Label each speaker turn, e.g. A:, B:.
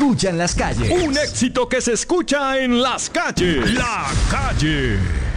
A: escucha en las calles.
B: Un éxito que se escucha en las calles. La Calle.